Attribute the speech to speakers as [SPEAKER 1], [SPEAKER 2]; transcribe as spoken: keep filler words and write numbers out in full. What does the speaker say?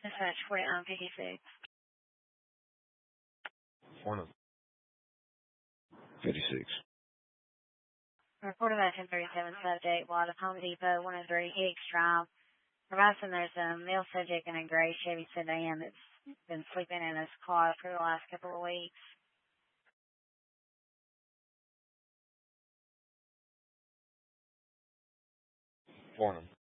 [SPEAKER 1] Dispatch forty-nine fifty-six.
[SPEAKER 2] Forty-nine fifty-six.
[SPEAKER 1] Report about ten thirty-seven subject, Watt of Home Depot, one oh three Hicks Drive. Providing there's a male subject in a gray Chevy sedan that's been sleeping in his car for the last couple of weeks.
[SPEAKER 2] Fornham.